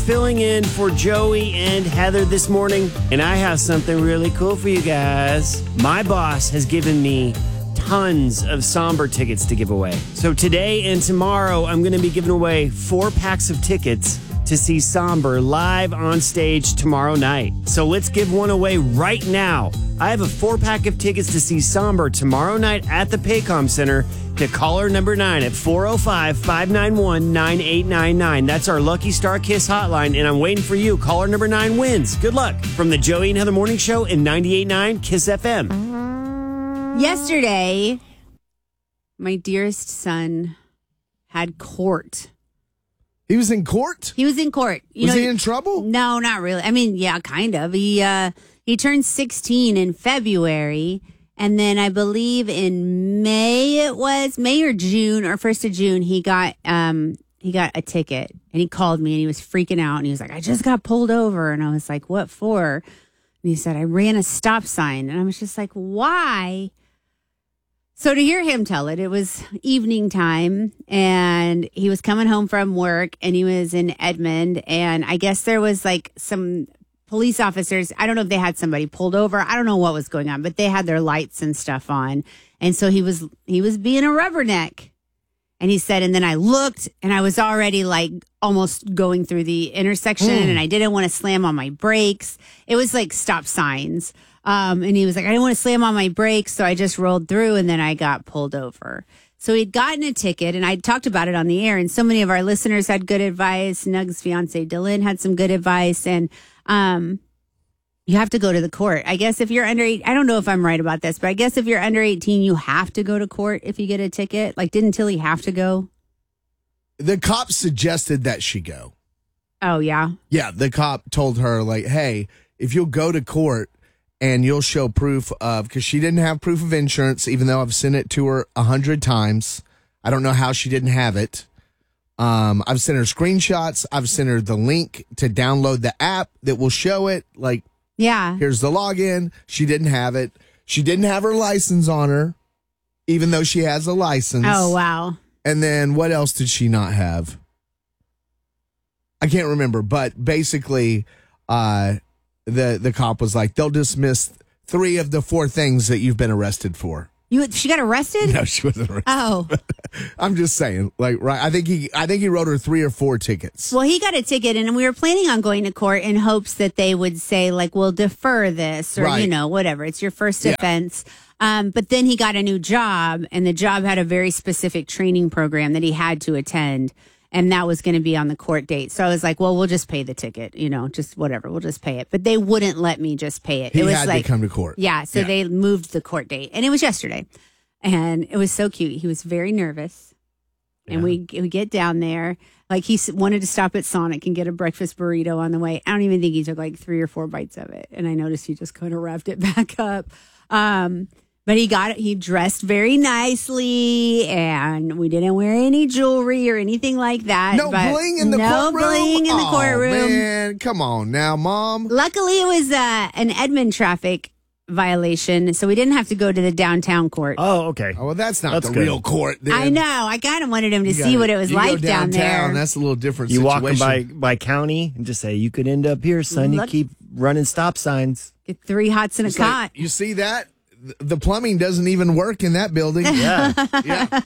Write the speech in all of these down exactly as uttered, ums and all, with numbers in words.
filling in for Joey and Heather this morning, and I have something really cool for you guys. My boss has given me tons of Somber tickets to give away. So today and tomorrow, I'm going to be giving away four packs of tickets to see Somber live on stage tomorrow night. So let's give one away right now. I have a four pack of tickets to see Somber tomorrow night at the Paycom Center. To caller number nine at four oh five, five nine one, nine eight nine nine. That's our Lucky Star Kiss hotline, and I'm waiting for you. Caller number nine wins. Good luck. From the Joey and Heather Morning Show in ninety-eight point nine Kiss F M. Yesterday, my dearest son had court. He was in court? He was in court. You was know, he in trouble? No, not really. I mean, yeah, kind of. He uh, he turned sixteen in February. And then I believe in May it was May or June or first of June he got um he got a ticket and he called me and he was freaking out and he was like, I just got pulled over. And I was like, what for? And he said, I ran a stop sign. And I was just like, why? So to hear him tell it, it was evening time and he was coming home from work and he was in Edmond, and I guess there was like some police officers, I don't know if they had somebody pulled over. I don't know what was going on, but they had their lights and stuff on. And so he was he was being a rubberneck. And he said, and then I looked and I was already like almost going through the intersection mm. and I didn't want to slam on my brakes. It was like stop signs. Um, and he was like, I didn't want to slam on my brakes. So I just rolled through and then I got pulled over. So he'd gotten a ticket and I talked about it on the air, and so many of our listeners had good advice. Nug's fiance Dylan had some good advice, and um, you have to go to the court. I guess if you're under eight, I don't know if I'm right about this, but I guess if you're under eighteen, you have to go to court if you get a ticket. Like, didn't Tilly have to go? The cop suggested that she go. Oh, yeah? Yeah, the cop told her, like, hey, if you'll go to court and you'll show proof of, because she didn't have proof of insurance, even though I've sent it to her a hundred times. I don't know how she didn't have it. Um, I've sent her screenshots. I've sent her the link to download the app that will show it. Like, yeah, here's the login. She didn't have it. She didn't have her license on her, even though she has a license. Oh, wow. And then what else did she not have? I can't remember, but basically, uh, the, the cop was like, they'll dismiss three of the four things that you've been arrested for. You, she got arrested? No, she wasn't arrested. Oh. I'm just saying, like, right. I think he, I think he wrote her three or four tickets. Well, he got a ticket, and we were planning on going to court in hopes that they would say, like, we'll defer this, or, right. you know, whatever. It's your first yeah. offense. Um, but then he got a new job, and the job had a very specific training program that he had to attend, and that was going to be on the court date. So I was like, well, we'll just pay the ticket, you know, just whatever. We'll just pay it. But they wouldn't let me just pay it. He it was had like, to come to court. Yeah, so yeah. they moved the court date, and it was yesterday. And it was so cute. He was very nervous. And yeah. we we get down there. Like, he wanted to stop at Sonic and get a breakfast burrito on the way. I don't even think he took like three or four bites of it. And I noticed he just kind of wrapped it back up. Um, but he got it. He dressed very nicely, and we didn't wear any jewelry or anything like that. No but bling in the no courtroom? No bling in the oh, courtroom. Man, come on now, Mom. Luckily, it was uh, an Edmond traffic violation, so we didn't have to go to the downtown court. Oh, okay. Oh, well, that's not That's the good. real court. Then. I know. I kind of wanted him to You see gotta, what it was you like go down downtown, there. That's a little different You situation. walk by by county and just say, you could end up here, son. Look. You keep running stop signs. Get three hots in a It's cot. like, you see that? The plumbing doesn't even work in that building. Yeah. yeah.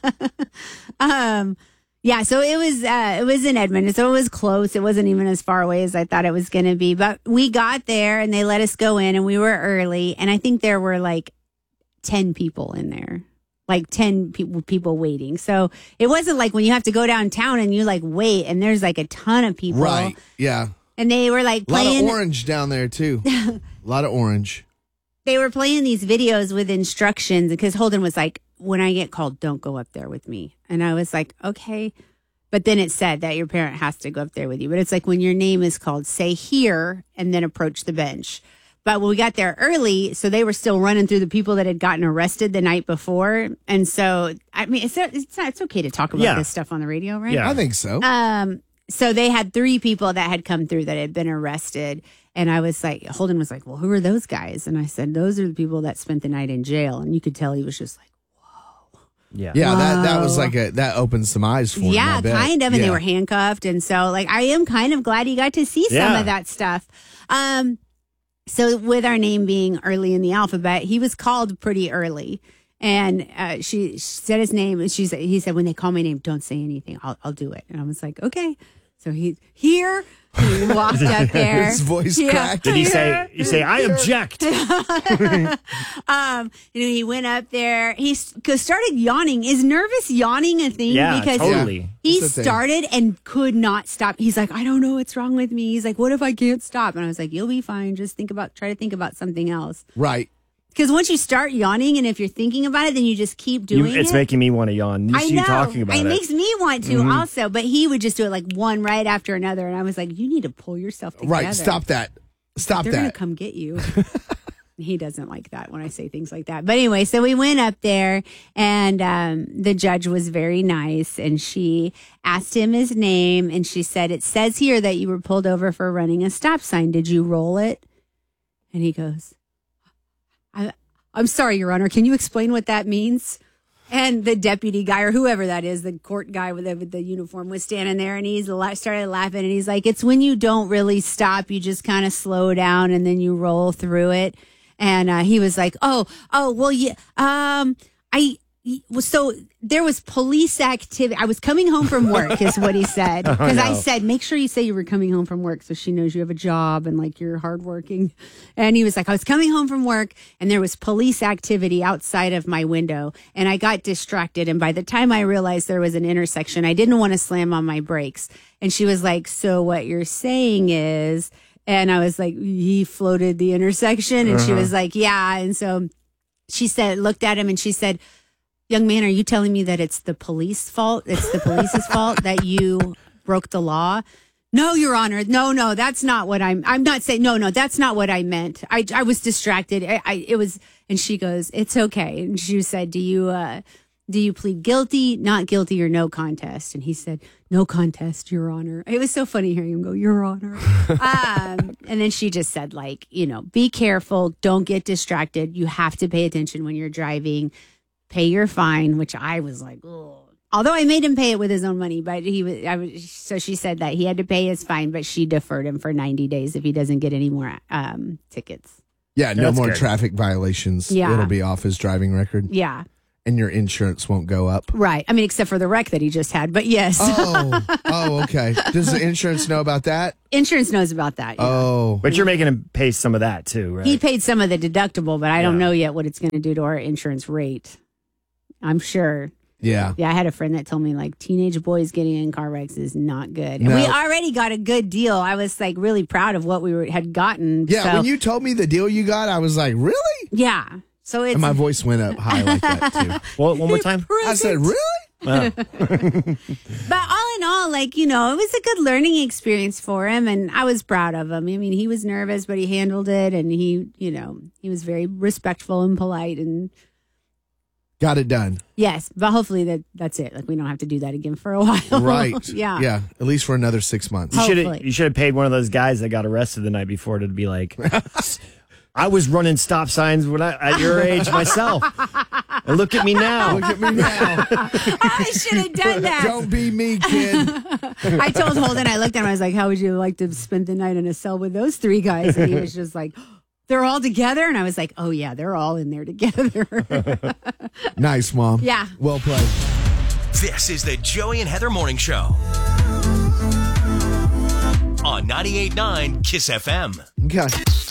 um, yeah. So it was, uh, it was in Edmond. So it was close. It wasn't even as far away as I thought it was going to be. But we got there and they let us go in, and we were early. And I think there were like ten people in there, like ten people people waiting. So it wasn't like when you have to go downtown and you like wait, and there's like a ton of people. Right. Yeah. And they were like A lot playing of orange down there too. A lot of orange. They were playing these videos with instructions, because Holden was like, when I get called, don't go up there with me. And I was like, okay. But then it said that your parent has to go up there with you. But it's like, when your name is called, say here, and then approach the bench. But when we got there early, so they were still running through the people that had gotten arrested the night before. And so, I mean, it's, it's, not, it's okay to talk about Yeah. this stuff on the radio, right? Yeah. I think so. Um, so they had three people that had come through that had been arrested. And I was like, Holden was like, well, who are those guys? And I said, those are the people that spent the night in jail. And you could tell he was just like, whoa. Yeah. Yeah, that, that was like a, that opened some eyes for him. Yeah, I bet. kind of. And Yeah. they were handcuffed. And so, like, I am kind of glad he got to see some Yeah. of that stuff. Um, so, with our name being early in the alphabet, he was called pretty early. And uh, she, she said his name. And she said, he said, when they call my name, don't say anything. I'll, I'll do it. And I was like, okay. So he here. He walked up there. His voice Yeah. cracked. Did he say, you say, I object? Um, you know, he went up there. He s- started yawning. Is nervous yawning a thing? Yeah, because totally. he It's a thing. started and could not stop. He's like, I don't know what's wrong with me. He's like, what if I can't stop? And I was like, you'll be fine. Just think about, try to think about something else. Right. Because once you start yawning, and if you're thinking about it, then you just keep You, doing it's it. making me want to yawn. Just I you know. talking about it. makes me want to also, but he would just do it like one right after another. And I was like, you need to pull yourself together. Right. Stop that. Stop They're going to that. come get you. He doesn't like that when I say things like that. But anyway, so we went up there, and um, the judge was very nice, and she asked him his name, and she said, it says here that you were pulled over for running a stop sign. Did you roll it? And he goes, I, I'm sorry, Your Honor. Can you explain what that means? And the deputy guy, or whoever that is, the court guy with the, with the uniform, was standing there, and he's la- started laughing, and he's like, it's when you don't really stop, you just kind of slow down, and then you roll through it. And uh, he was like, oh, oh, well, yeah, um, I, so there was police activity. I was coming home from work is what he said. Because Oh, I no. said, make sure you say you were coming home from work so she knows you have a job and like you're hardworking. And he was like, I was coming home from work and there was police activity outside of my window and I got distracted. And by the time I realized there was an intersection, I didn't want to slam on my brakes. And she was like, so what you're saying is, and I was like, he floated the intersection. And she was like, yeah. And so she said, looked at him and she said, young man, are you telling me that it's the police fault? It's the police's fault that you broke the law? No, Your Honor. No, no, that's not what I'm, I'm not saying, no, no, that's not what I meant. I, I was distracted. I, I, it was, and she goes, it's okay. And she said, do you, uh, do you plead guilty, not guilty, or no contest? And he said, no contest, Your Honor. It was so funny hearing him go, Your Honor. um, and then she just said, like, you know, be careful. Don't get distracted. You have to pay attention when you're driving. Pay your fine, which I was like, oh. Although I made him pay it with his own money, but he was, I was, so she said that he had to pay his fine, but she deferred him for ninety days if he doesn't get any more um, tickets. Yeah, no That's more good. traffic violations. Yeah. It'll be off his driving record, Yeah. and your insurance won't go up. Right. I mean, except for the wreck that he just had, but yes. Oh, oh, okay. Does the insurance know about that? Insurance knows about that. Yeah. Oh, But you're making him pay some of that too, right? He paid some of the deductible, but I don't Yeah. know yet what it's going to do to our insurance rate. I'm sure. yeah. Yeah, I had a friend that told me like teenage boys getting in car wrecks is not good. And No. we already got a good deal. I was like really proud of what we were, had gotten. Yeah, So, when you told me the deal you got, I was like, really? yeah. So it's And my voice went up high like that, too. Well, one more time. I said, really? Wow. But all in all, like, you know, it was a good learning experience for him. And I was proud of him. I mean, he was nervous, but he handled it. And he, you know, he was very respectful and polite. And Got it done. yes, but hopefully that that's it. Like, we don't have to do that again for a while. Right. yeah. Yeah, at least for another six months. You should have Hopefully. you should have paid one of those guys that got arrested the night before to be like, I was running stop signs when I at your age myself. And look at me now. Look at me now. I should have done that. Don't be me, kid. I told Holden, I looked at him, I was like, how would you like to spend the night in a cell with those three guys? And he was just like, they're all together? And I was like, oh, yeah, they're all in there together. Nice, Mom. Yeah. Well played. This is the Joey and Heather Morning Show on ninety-eight point nine Kiss F M. Okay.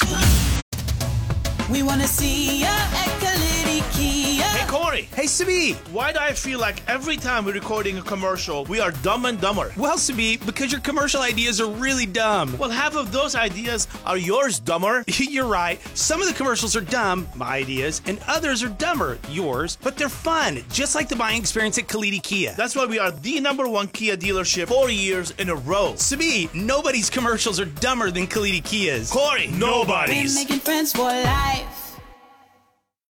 We wanna see ya at Kalidi Kia. Hey Corey. Hey Sabi. Why do I feel like every time we're recording a commercial, we are dumb and dumber? Well, Sabi, because your commercial ideas are really dumb. Well, half of those ideas are yours, dumber. You're right. Some of the commercials are dumb, my ideas, and others are dumber, yours, but they're fun, just like the buying experience at Kalidi Kia. That's why we are the number one Kia dealership four years in a row. Sabi, nobody's commercials are dumber than Kalidi Kia's. Corey, We're nobody's. making friends for life.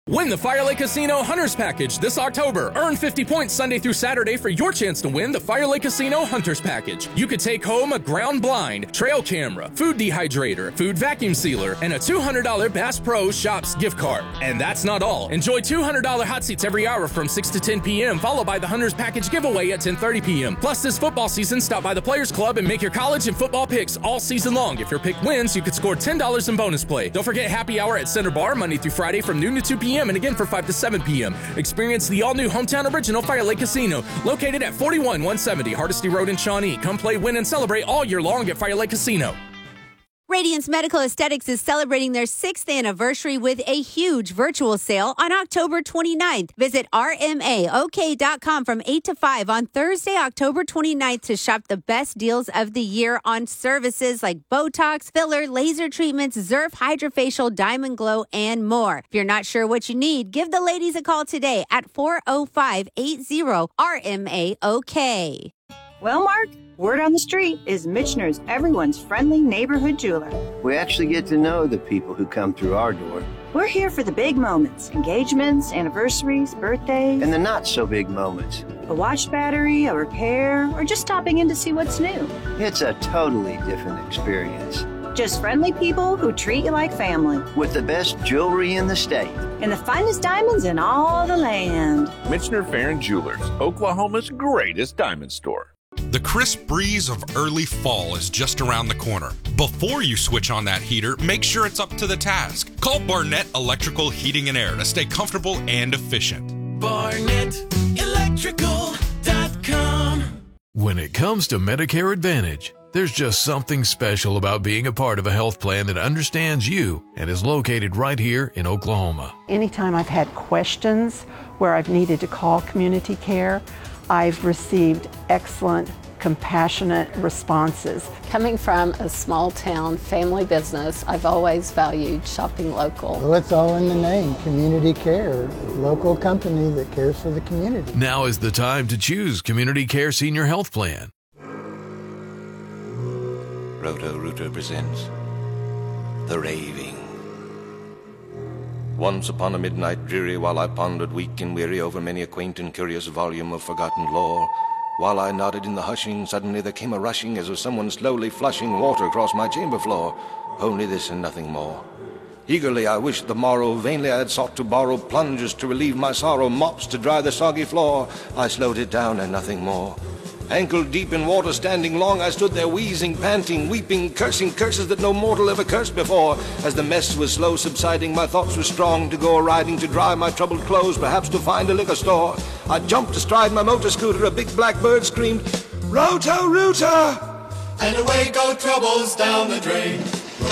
Win the Fire Lake Casino Hunters Package this October. Earn fifty points Sunday through Saturday for your chance to win the Fire Lake Casino Hunters Package. You could take home a ground blind, trail camera, food dehydrator, food vacuum sealer, and a two hundred dollars Bass Pro Shops gift card. And that's not all. Enjoy two hundred dollars hot seats every hour from six to ten p.m., followed by the Hunters Package giveaway at ten thirty p.m. Plus, this football season, stop by the Players Club and make your college and football picks all season long. If your pick wins, you could score ten dollars in bonus play. Don't forget happy hour at Center Bar Monday through Friday from noon to two p.m. and again for five to seven p.m. Experience the all-new hometown original Fire Lake Casino, located at forty-one one seventy Hardesty Road in Shawnee. Come play, win, and celebrate all year long at Fire Lake Casino. Radiance Medical Aesthetics is celebrating their sixth anniversary with a huge virtual sale on October twenty-ninth. Visit R M A O K dot com from eight to five on Thursday, October twenty-ninth to shop the best deals of the year on services like Botox, filler, laser treatments, Zerf, Hydrofacial, Diamond Glow, and more. If you're not sure what you need, give the ladies a call today at four oh five, eight oh R M A O K. Well, Mark, word on the street is Michener's everyone's friendly neighborhood jeweler. We actually get to know the people who come through our door. We're here for the big moments, engagements, anniversaries, birthdays. And the not so big moments. A watch battery, a repair, or just stopping in to see what's new. It's a totally different experience. Just friendly people who treat you like family. With the best jewelry in the state. And the finest diamonds in all the land. Michener Farron Jewelers, Oklahoma's greatest diamond store. The crisp breeze of early fall is just around the corner. Before you switch on that heater, make sure it's up to the task. Call Barnett Electrical Heating and Air to stay comfortable and efficient. Barnett Electrical dot com. When it comes to Medicare Advantage, there's just something special about being a part of a health plan that understands you and is located right here in Oklahoma. Anytime I've had questions where I've needed to call community care, I've received excellent, compassionate responses. Coming from a small town family business, I've always valued shopping local. Well, it's all in the name, Community Care, a local company that cares for the community. Now is the time to choose Community Care Senior Health Plan. Roto-Rooter presents The Raving. Once upon a midnight dreary, while I pondered weak and weary over many a quaint and curious volume of forgotten lore, while I nodded in the hushing, suddenly there came a rushing as of someone slowly flushing water across my chamber floor. Only this and nothing more. Eagerly I wished the morrow, vainly I had sought to borrow plungers to relieve my sorrow, mops to dry the soggy floor. I slowed it down and nothing more. Ankle deep in water, standing long, I stood there wheezing, panting, weeping, cursing curses that no mortal ever cursed before. As the mess was slow subsiding, my thoughts were strong to go a-riding, to dry my troubled clothes, perhaps to find a liquor store. I jumped astride my motor scooter, a big black bird screamed, Roto-Rooter! And away go troubles down the drain.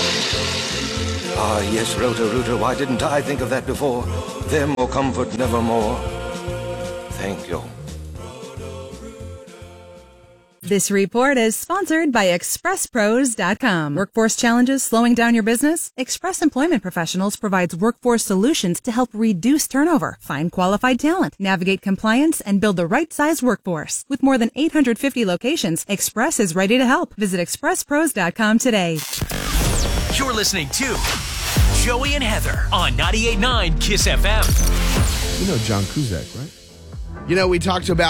Ah, yes, Roto-Rooter, why didn't I think of that before? Them will comfort nevermore. Thank you. This report is sponsored by Express Pros dot com. Workforce challenges slowing down your business? Express Employment Professionals provides workforce solutions to help reduce turnover, find qualified talent, navigate compliance, and build the right size workforce. With more than eight hundred fifty locations, Express is ready to help. Visit Express Pros dot com today. You're listening to Joey and Heather on ninety-eight point nine Kiss F M. You know John Cusack, right? You know, we talked about